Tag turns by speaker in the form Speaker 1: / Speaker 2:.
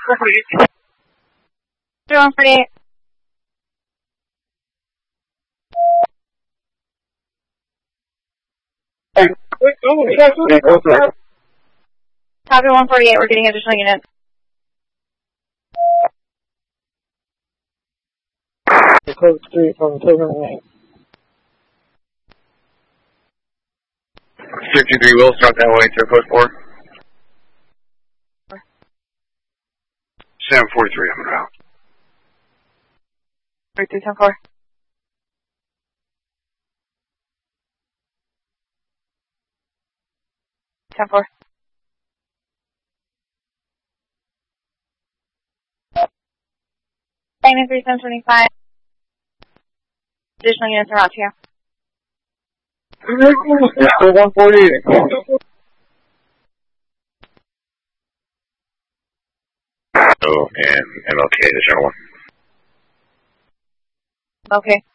Speaker 1: 148. Copy 148, we're getting additional units.
Speaker 2: Code 3 from 7-8.
Speaker 3: 63 will start that way to code 4. 743, I'm out.
Speaker 1: 3374. Ten four. Diamond 3725. Additional units are out to you.
Speaker 2: 148.
Speaker 3: Oh, and MLK, the general one.
Speaker 1: Okay.